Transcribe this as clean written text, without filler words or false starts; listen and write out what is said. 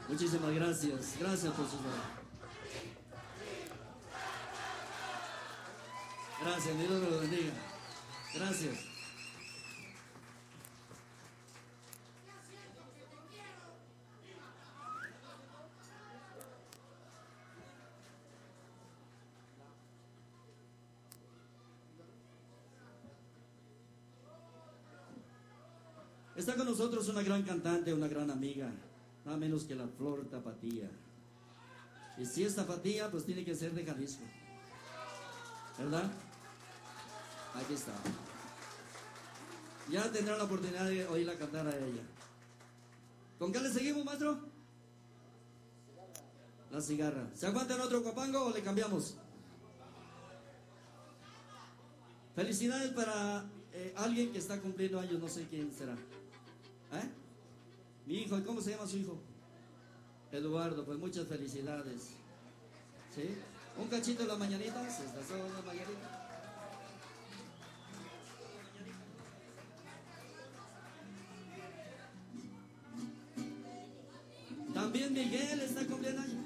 Muchísimas gracias. Gracias por su favor. Gracias, mi Dios lo bendiga. Gracias. Está con nosotros una gran cantante, una gran amiga, nada menos que la Flor Tapatía. Y si es Tapatía, pues tiene que ser de Jalisco, ¿verdad? Aquí está. Ya tendrán la oportunidad de oírla cantar a ella. ¿Con qué le seguimos, maestro? La cigarra. ¿Se aguanta en otro copango o le cambiamos? Felicidades para alguien que está cumpliendo años, no sé quién será. ¿Eh? Mi hijo, ¿y cómo se llama su hijo? Eduardo, pues muchas felicidades. ¿Sí? Un cachito de las mañanitas, estas son las mañanitas. También Miguel está cumpliendo años.